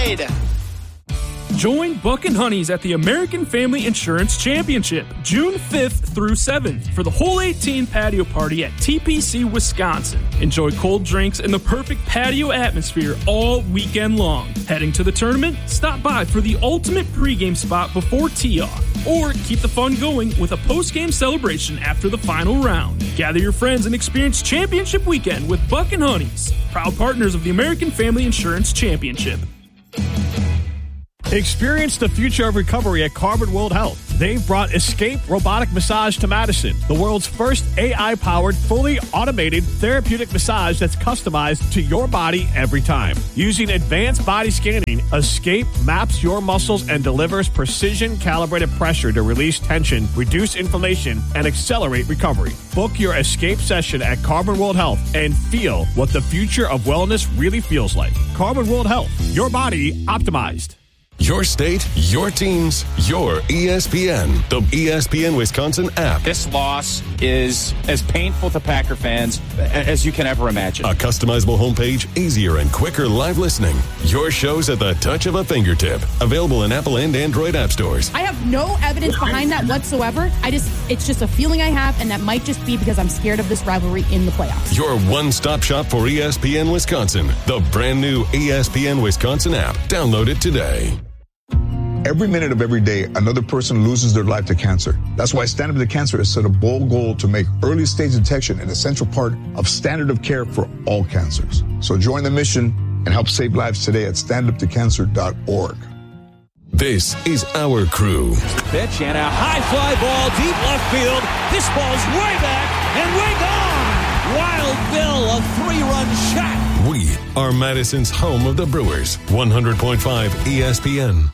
ride. Join Buck and Honeys at the American Family Insurance Championship, June 5th through 7th, for the Hole 18 patio party at TPC, Wisconsin. Enjoy cold drinks and the perfect patio atmosphere all weekend long. Heading to the tournament? Stop by for the ultimate pregame spot before tee-off. Or keep the fun going with a post-game celebration after the final round. Gather your friends and experience Championship Weekend with Buck and Honeys, proud partners of the American Family Insurance Championship. Experience the future of recovery at Carbon World Health. They've brought Escape Robotic Massage to Madison, the world's first AI-powered, fully automated therapeutic massage that's customized to your body every time. Using advanced body scanning, Escape maps your muscles and delivers precision-calibrated pressure to release tension, reduce inflammation, and accelerate recovery. Book your Escape session at Carbon World Health and feel what the future of wellness really feels like. Carbon World Health, your body optimized. Your state, your teams, your ESPN. The ESPN Wisconsin app. This loss is as painful to Packer fans as you can ever imagine. A customizable homepage, easier and quicker live listening. Your shows at the touch of a fingertip. Available in Apple and Android app stores. I have no evidence behind that whatsoever. It's just a feeling I have, and that might just be because I'm scared of this rivalry in the playoffs. Your one-stop shop for ESPN Wisconsin. The brand new ESPN Wisconsin app. Download it today. Every minute of every day, another person loses their life to cancer. That's why Stand Up to Cancer has set a bold goal to make early stage detection an essential part of standard of care for all cancers. So join the mission and help save lives today at standuptocancer.org. This is our crew. Pitch and a high fly ball deep left field. This ball's way back and way gone. Wild Bill, a 3-run shot. We are Madison's home of the Brewers. 100.5 ESPN.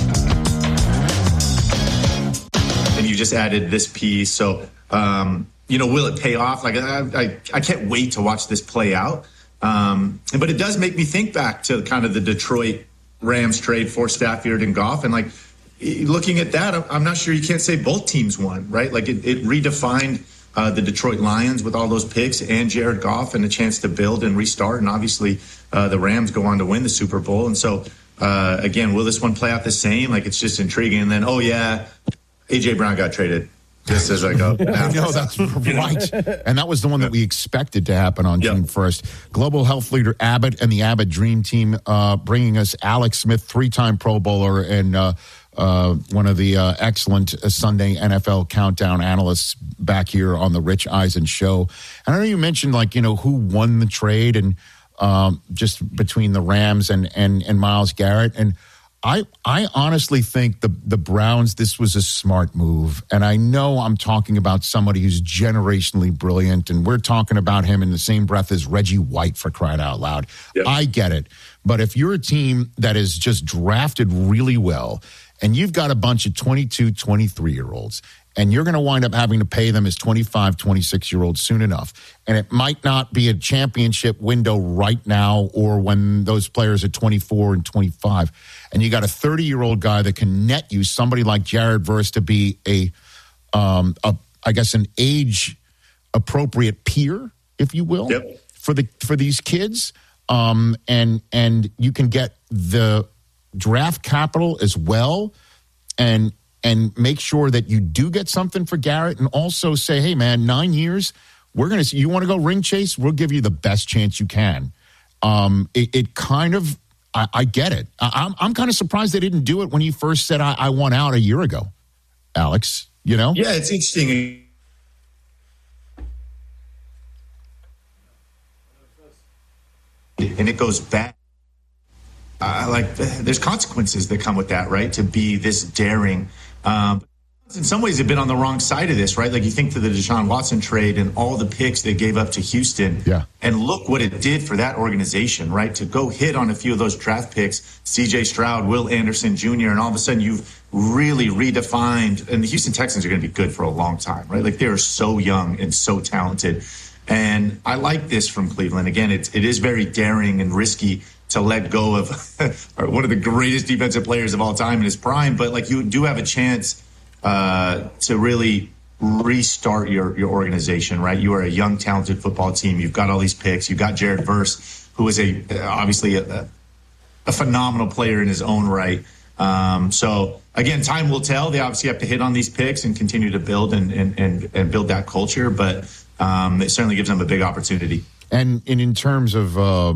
And you just added this piece. So, will it pay off? Like, I can't wait to watch this play out. But it does make me think back to kind of the Detroit Rams trade for Stafford and Goff. And, like, looking at that, I'm not sure you can't say both teams won, right? Like, it redefined the Detroit Lions with all those picks and Jared Goff and a chance to build and restart. And obviously, the Rams go on to win the Super Bowl. And so, again, will this one play out the same? Like, it's just intriguing. And then, A.J. Brown got traded. Just as I go. No, that's right. And that was the one that we expected to happen on June 1st. Global health leader Abbott and the Abbott Dream Team bringing us Alex Smith, 3-time Pro Bowler and one of the excellent Sunday NFL Countdown analysts back here on the Rich Eisen Show. And I know you mentioned, who won the trade and just between the Rams and Myles Garrett. And I honestly think the Browns, this was a smart move. And I know I'm talking about somebody who's generationally brilliant, and we're talking about him in the same breath as Reggie White, for crying out loud. Yep. I get it. But if you're a team that is just drafted really well, and you've got a bunch of 22, 23-year-olds, and you're going to wind up having to pay them as 25, 26-year-olds soon enough. And it might not be a championship window right now or when those players are 24 and 25. And you got a 30-year-old guy that can net you somebody like Jared Verse to be an age-appropriate peer, if you will, for these kids. And you can get the draft capital as well and make sure that you do get something for Garrett, and also say, hey, man, 9 years, you want to go ring chase? We'll give you the best chance you can. It kind of, I get it. I'm kind of surprised they didn't do it when you first said I want out a year ago, Alex, you know? Yeah, it's interesting. And it goes back. There's consequences that come with that, right? To be this daring. In some ways, they've been on the wrong side of this, right? Like, you think to the Deshaun Watson trade and all the picks they gave up to Houston. Yeah. And look what it did for that organization, right? To go hit on a few of those draft picks, C.J. Stroud, Will Anderson Jr., and all of a sudden you've really redefined. And the Houston Texans are going to be good for a long time, right? Like, they're so young and so talented. And I like this from Cleveland. Again, it is very daring and risky to let go of one of the greatest defensive players of all time in his prime. But, like, you do have a chance to really restart your organization, right? You are a young, talented football team. You've got all these picks. You've got Jared Verse, who is obviously a a phenomenal player in his own right. So again, time will tell. They obviously have to hit on these picks and continue to build and build that culture, but it certainly gives them a big opportunity. And in terms of,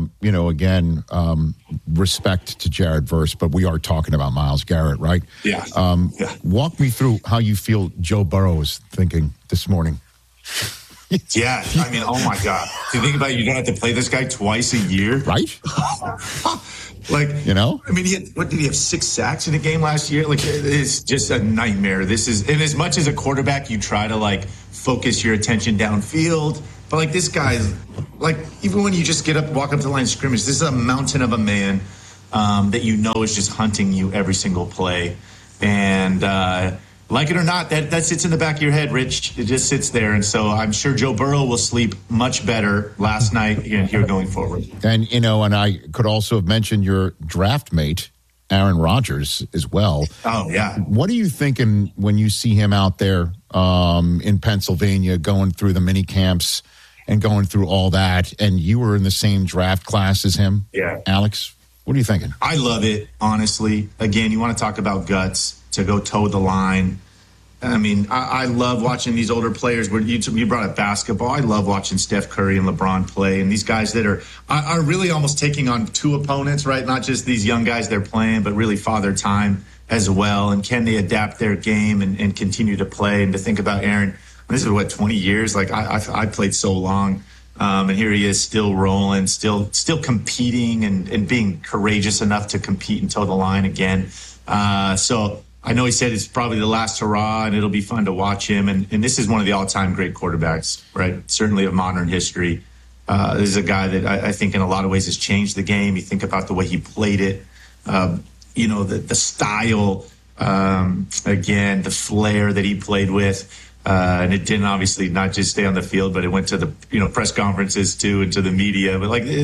respect to Jared Verse, but we are talking about Myles Garrett, right? Yeah. Walk me through how you feel Joe Burrow is thinking this morning. Yeah, I mean, oh my God. To think about it, you don't have to play this guy twice a year. Right? Like, I mean, what did he have, 6 sacks in a game last year? Like, it's just a nightmare. This is, and as much as a quarterback, you try to like focus your attention downfield. But like this guy, like even when you just walk up to the line of scrimmage, this is a mountain of a man that is just hunting you every single play. And like it or not, that sits in the back of your head, Rich. It just sits there. And so I'm sure Joe Burrow will sleep much better last night and here going forward. And, and I could also have mentioned your draft mate, Aaron Rodgers, as well. Oh, yeah. What are you thinking when you see him out there in Pennsylvania going through the mini camps and going through all that? And you were in the same draft class as him, Alex? What are you thinking? I love it, honestly. Again, you want to talk about guts to go toe the line. I mean, I love watching these older players. Where you brought up basketball. I love watching Steph Curry and LeBron play, and these guys that are really almost taking on 2 opponents, right? Not just these young guys they're playing, but really Father Time as well. And can they adapt their game and continue to play? And to think about Aaron, this is 20 years. Like I played so long, and here he is still rolling, still competing, and being courageous enough to compete and toe the line again. So I know he said it's probably the last hurrah, and it'll be fun to watch him. And this is one of the all-time great quarterbacks, right? Certainly of modern history. This is a guy that I think in a lot of ways has changed the game. You think about the way he played it, the style, again, the flair that he played with. And it didn't obviously not just stay on the field, but it went to the press conferences too, and to the media. But like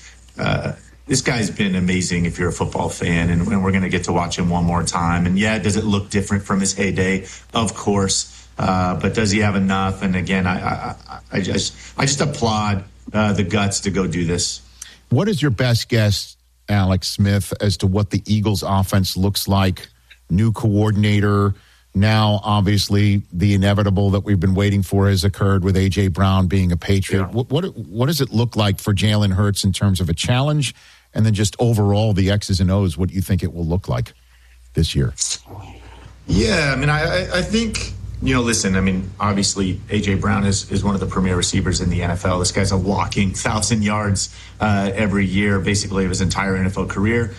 this guy's been amazing if you're a football fan, and we're going to get to watch him one more time. And yeah, does it look different from his heyday? Of course. But does he have enough? And again, I just applaud the guts to go do this. What is your best guess, Alex Smith, as to what the Eagles offense looks like? New coordinator. Now, obviously, the inevitable that we've been waiting for has occurred with A.J. Brown being a Patriot. Yeah. What does it look like for Jalen Hurts in terms of a challenge? And then just overall, the X's and O's, what you think it will look like this year? Yeah, I mean, I think, listen, I mean, obviously, A.J. Brown is one of the premier receivers in the NFL. This guy's a walking 1,000 yards every year, basically, of his entire NFL career.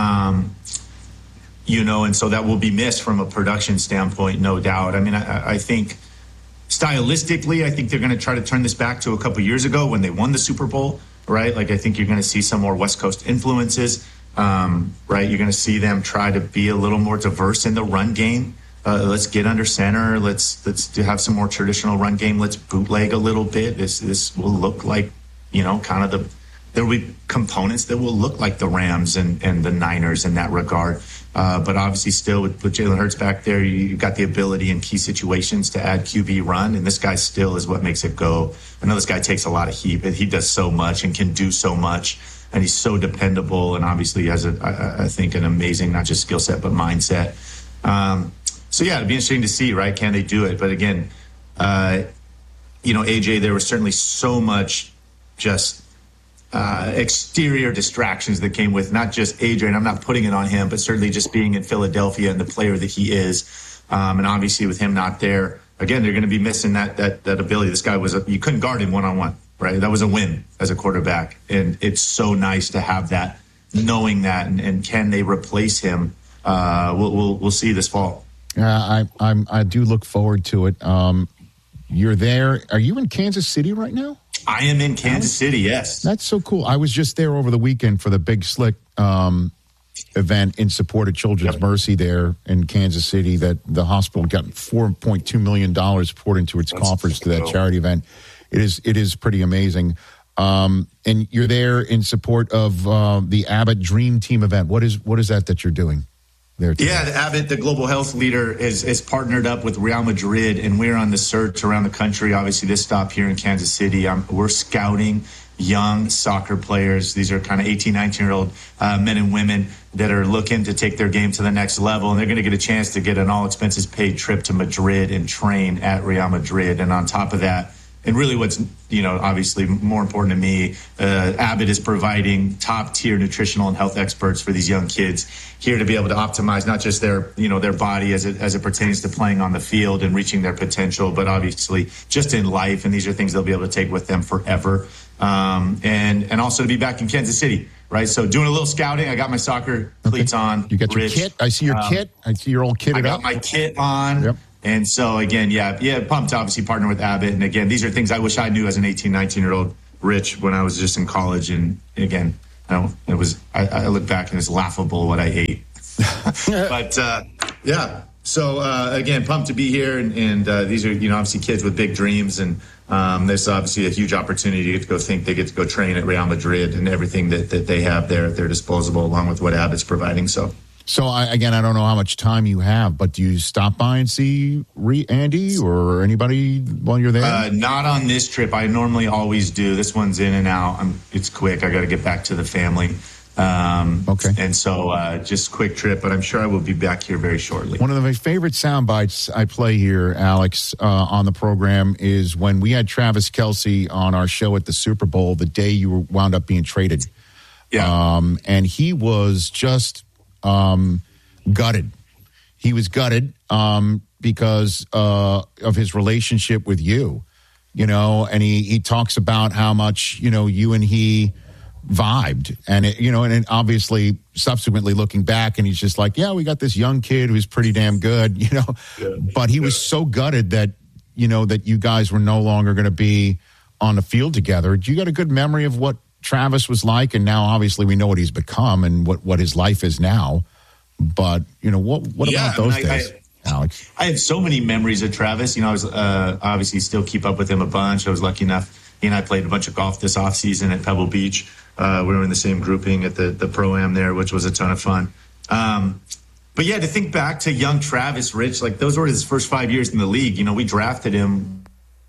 And so that will be missed from a production standpoint, no doubt. I mean, I think stylistically, I think they're going to try to turn this back to a couple years ago when they won the Super Bowl, right? Like, I think you're going to see some more West Coast influences, right? You're going to see them try to be a little more diverse in the run game. Let's get under center. Let's have some more traditional run game. Let's bootleg a little bit. This will look like, kind of there will be components that will look like the Rams and the Niners in that regard. But obviously still with Jalen Hurts back there, you've got the ability in key situations to add QB run, and this guy still is what makes it go. I know this guy takes a lot of heat, but he does so much and can do so much, and he's so dependable, and obviously has, I think, an amazing, not just skill set, but mindset. So, yeah, it'd be interesting to see, right? Can they do it? But again, AJ, there was certainly so much just exterior distractions that came with not just Adrian. I'm not putting it on him, but certainly just being in Philadelphia and the player that he is. And obviously with him not there, again, they're going to be missing that ability. This guy you couldn't guard him one-on-one, right? That was a win as a quarterback. And it's so nice to have that, knowing that, and can they replace him? We'll see this fall. I do look forward to it. You're there. Are you in Kansas City right now? I am in Kansas City, yes. That's so cool. I was just there over the weekend for the Big Slick event in support of Children's Mercy there in Kansas City, that the hospital got $4.2 million poured into its coffers to that charity event. It is pretty amazing. And you're there in support of the Abbott Dream Team event. What is that you're doing there today? Yeah, Abbott, the global health leader, is partnered up with Real Madrid, and we're on the search around the country. Obviously, this stop here in Kansas City, we're scouting young soccer players. These are kind of 18, 19-year-old men and women that are looking to take their game to the next level, and they're going to get a chance to get an all-expenses-paid trip to Madrid and train at Real Madrid. And on top of that, and really what's, obviously more important to me, Abbott is providing top-tier nutritional and health experts for these young kids here to be able to optimize not just their body as it pertains to playing on the field and reaching their potential, but obviously just in life. And these are things they'll be able to take with them forever. And also to be back in Kansas City, right? So doing a little scouting. I got my soccer cleats on. You got your kit? I see your kit. I see your old kitted up. I got my kit on. Yep. And so, again, pumped to obviously partner with Abbott. And, again, these are things I wish I knew as an 18, 19-year-old Rich when I was just in college. And, again, I look back and it's laughable what I ate. But, So, again, pumped to be here. And these are, obviously kids with big dreams. And there's obviously a huge opportunity to go think they get to go train at Real Madrid and everything that they have there at their disposal, along with what Abbott's providing. So, I don't know how much time you have, but do you stop by and see Andy or anybody while you're there? Not on this trip. I normally always do. This one's in and out. It's quick. I got to get back to the family. Okay. And so just quick trip, but I'm sure I will be back here very shortly. One of my favorite sound bites I play here, Alex, on the program is when we had Travis Kelce on our show at the Super Bowl the day you wound up being traded. Yeah. And he was just gutted. He was gutted because of his relationship with you, and he talks about how much, you and he vibed and obviously subsequently looking back and he's just like, we got this young kid who's pretty damn good, but he was so gutted that, that you guys were no longer going to be on the field together. Do you got a good memory of what Travis was like? And now obviously we know what he's become and what his life is now. But, what about those days, Alex? I have so many memories of Travis. I was obviously still keep up with him a bunch. I was lucky enough. He and I played a bunch of golf this offseason at Pebble Beach. We were in the same grouping at the Pro-Am there, which was a ton of fun. But, to think back to young Travis, Rich, like those were his first 5 years in the league. We drafted him.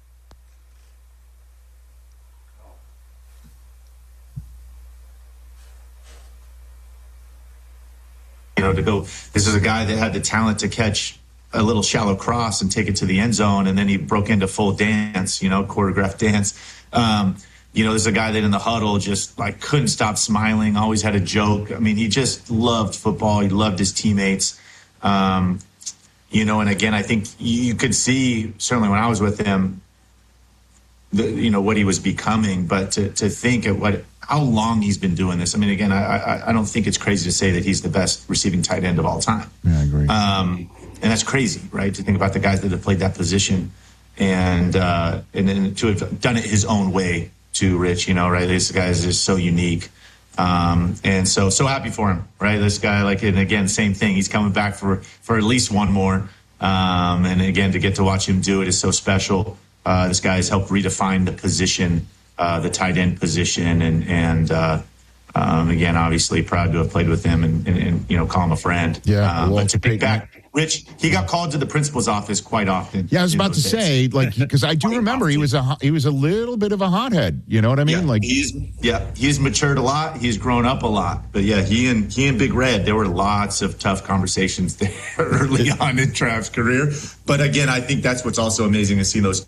To go, this is a guy that had the talent to catch a little shallow cross and take it to the end zone, and then he broke into full dance, choreographed dance. There's a guy that in the huddle just like couldn't stop smiling, always had a joke. I mean, he just loved football. He loved his teammates. And again, I think you could see certainly when I was with him, what he was becoming, but to think at how long he's been doing this. I mean, again, I don't think it's crazy to say that he's the best receiving tight end of all time. Yeah, I agree. And that's crazy, right? To think about the guys that have played that position and then to have done it his own way too, Rich, right? This guy is just so unique. And so happy for him, right? This guy, and again, same thing. He's coming back for at least one more. And again, to get to watch him do it is so special. This guy has helped redefine the position, the tight end position, and again, obviously proud to have played with him and call him a friend. Yeah, but to pick back, Rich, he got called to the principal's office quite often. Yeah, I was about to say, because I do remember he was a little bit of a hothead. You know what I mean? He's matured a lot. He's grown up a lot. But yeah, he and Big Red, there were lots of tough conversations there early on in Trav's career. But again, I think that's what's also amazing to see those.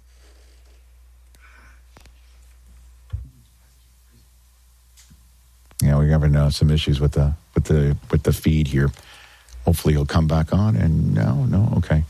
Yeah, we're having some issues with the feed here. Hopefully he'll come back on. And no, okay.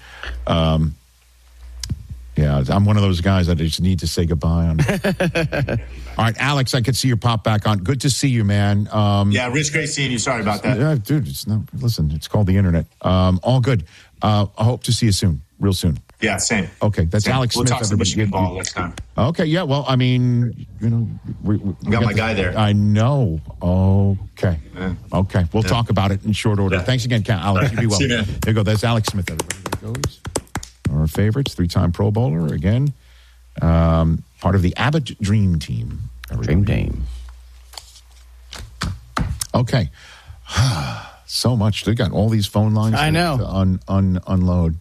Yeah, I'm one of those guys that I just need to say goodbye on. All right, Alex, I could see your pop back on. Good to see you, man. Rich, great seeing you. Sorry about that. Yeah, dude, listen, it's called the internet. All good. I hope to see you soon, real soon. Yeah, same. Okay, that's same. Alex Smith. We'll talk some Michigan ball next time. Okay, yeah, well, I mean, we got my guy there. I know. Okay. Yeah. Okay, we'll talk about it in short order. Yeah. Thanks again, Alex. You be well. See you, man. There you go. That's Alex Smith, everybody. There goes. Our favorites, 3-time Pro Bowler, again. Part of the Abbott Dream Team. Dream Team. Okay. So much. They got all these phone lines. I know. To unload.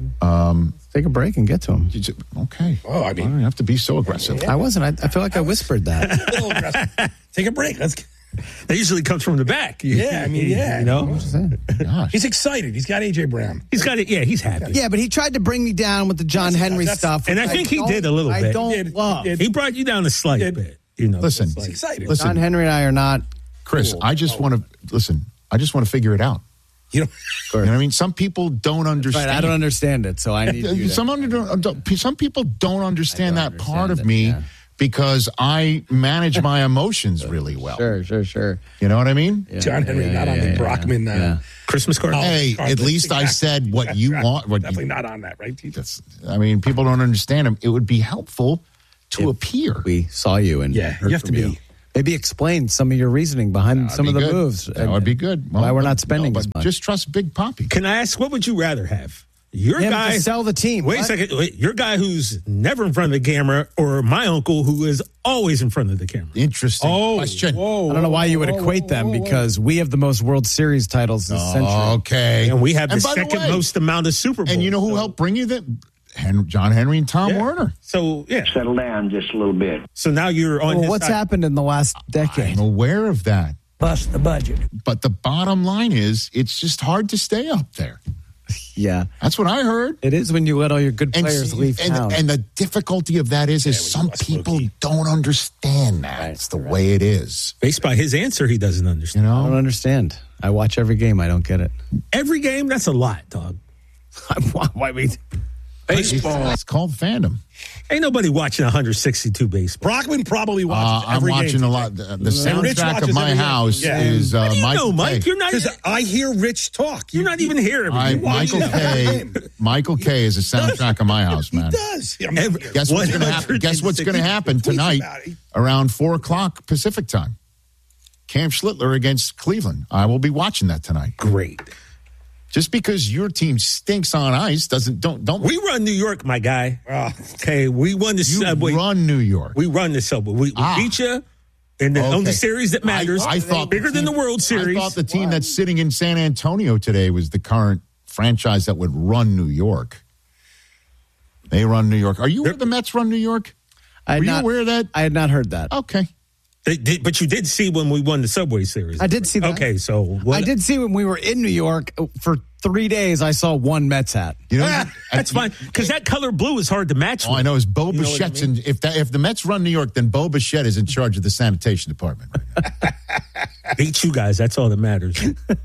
Take a break and get to him. Okay. Oh, I mean, you don't have to be so aggressive. I wasn't. I feel like I whispered that. A little aggressive. Take a break. That usually comes from the back. Yeah, I mean, yeah. You know? He's excited. He's got A.J. Brown. He's got it. Yeah, he's happy. Yeah, but he tried to bring me down with the John Henry stuff. And I think he did a little bit. I don't love. He brought you down a slight bit. You know, listen, he's excited. Listen, John Henry and I are not. Chris, I just want to listen. I just want to figure it out. You know what I mean? Some people don't understand. Right, I don't understand it, so I need you to. Some people don't understand that part of me because I manage my emotions really well. Sure. You know what I mean? Yeah. John Henry, not on the Brockman Christmas card. Hey, at least I said what you want. Definitely not on that, right? I mean, people don't understand him. It would be helpful to appear. We saw you and heard you have to from you. Maybe explain some of your reasoning behind some of the moves. That would be good. Why we're not spending as much. Just trust Big Poppy. Can I ask, what would you rather have? Your guy to sell the team. Wait a second. Your guy who's never in front of the camera, or my uncle who is always in front of the camera? Interesting question. I don't know why you would equate them because we have the most World Series titles this century. Okay. And we have the second most amount of Super Bowls. And you know who helped bring you that? John Henry and Tom Werner. So, settle down just a little bit. So now you're on his what's side. happened in the last decade? I'm aware of that. Bust the budget. But the bottom line is, it's just hard to stay up there. Yeah. That's what I heard. It is when you let all your good players leave town. And the difficulty of that is some people don't understand that. It's the way it is. Based by his answer, he doesn't understand. You know? I don't understand. I watch every game. I don't get it. Every game? That's a lot, dog. Why we... Baseball. It's called fandom. Ain't nobody watching 162 baseball. Brockman probably watches every game. I'm watching a lot. The soundtrack of my house is Michael Mike? Kay. You're not. I hear Rich talk. You're not even here. Michael Kay is a soundtrack of my house, man. He does. Guess what's going to happen? Guess what's going to happen tonight around 4:00 Pacific time? Cam Schlittler against Cleveland. I will be watching that tonight. Great. Just because your team stinks on ice don't. We run New York, my guy. Okay, we won the subway. Run New York. We run the subway. We beat you in the only series that matters. I thought bigger than the World Series. I thought the team that's sitting in San Antonio today was the current franchise that would run New York. They run New York. Are you aware the Mets run New York? Were you aware of that? I had not heard that. Okay. But you did see when we won the Subway Series. I did see that. Okay, so I did see when we were in New York for 3 days. I saw one Mets hat. You know, that's fine because that color blue is hard to match. I know. Is Bo Bichette's in? If the Mets run New York, then Bo Bichette is in charge of the sanitation department. Beat you guys. That's all that matters.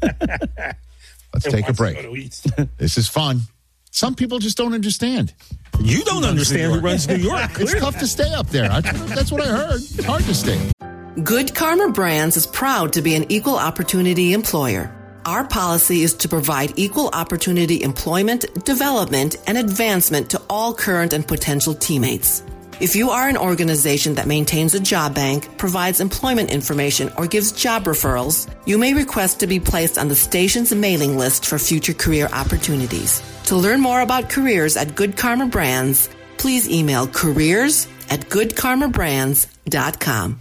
Let's take a break. This is fun. Some people just don't understand. You don't understand who runs New York. It's tough to stay up there. That's what I heard. It's hard to stay. Good Karma Brands is proud to be an equal opportunity employer. Our policy is to provide equal opportunity employment, development, and advancement to all current and potential teammates. If you are an organization that maintains a job bank, provides employment information, or gives job referrals, you may request to be placed on the station's mailing list for future career opportunities. To learn more about careers at Good Karma Brands, please email careers@goodkarmabrands.com.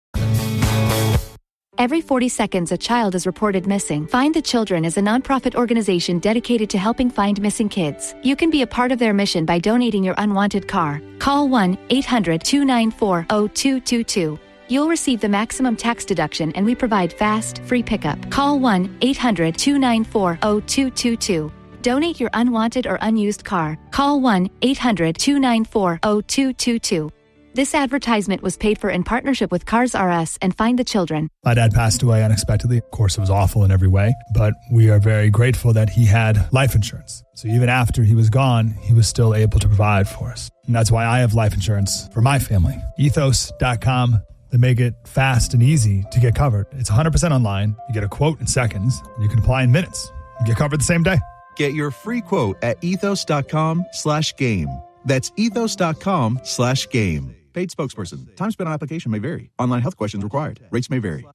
Every 40 seconds, a child is reported missing. Find the Children is a nonprofit organization dedicated to helping find missing kids. You can be a part of their mission by donating your unwanted car. Call 1-800-294-0222. You'll receive the maximum tax deduction and we provide fast, free pickup. Call 1-800-294-0222. Donate your unwanted or unused car. Call 1-800-294-0222. This advertisement was paid for in partnership with Cars R Us and Find the Children. My dad passed away unexpectedly. Of course, it was awful in every way, but we are very grateful that he had life insurance. So even after he was gone, he was still able to provide for us. And that's why I have life insurance for my family. Ethos.com. They make it fast and easy to get covered. It's 100% online. You get a quote in seconds, and you can apply in minutes. You get covered the same day. Get your free quote at ethos.com/game. That's ethos.com/game. Paid spokesperson. Time spent on application may vary. Online health questions required. Rates may vary.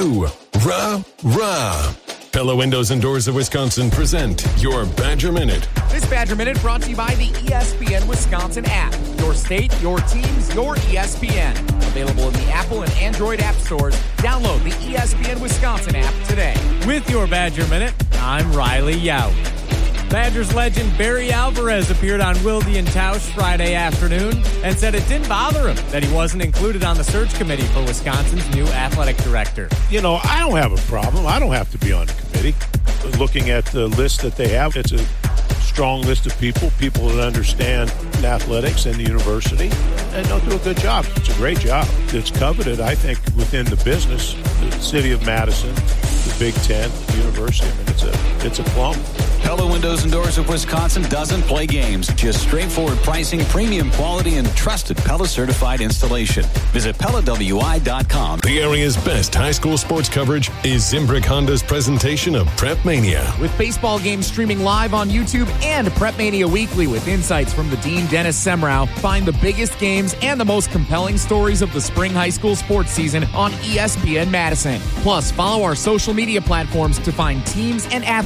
Pella Windows and Doors of Wisconsin present your Badger Minute. This Badger Minute brought to you by the ESPN Wisconsin app. Your state, your teams, your ESPN. Available in the Apple and Android app stores. Download the ESPN Wisconsin app today. With your Badger Minute, I'm Riley Yout. Badgers legend Barry Alvarez appeared on Wilde and Tausch Friday afternoon and said it didn't bother him that he wasn't included on the search committee for Wisconsin's new athletic director. You know, I don't have a problem. I don't have to be on the committee. Looking at the list that they have, it's a strong list of people that understand athletics and the university, and they'll do a good job. It's a great job. It's coveted, I think, within the business, the city of Madison, the Big Ten, the university. I mean, it's a plum. Pella Windows and Doors of Wisconsin doesn't play games. Just straightforward pricing, premium quality, and trusted Pella certified installation. Visit PellaWI.com. The area's best high school sports coverage is Zimbrick Honda's presentation of Prep Mania. With baseball games streaming live on YouTube and Prep Mania Weekly with insights from the Dean Dennis Semrau, find the biggest games and the most compelling stories of the spring high school sports season on ESPN Madison. Plus, follow our social media platforms to find teams and athletes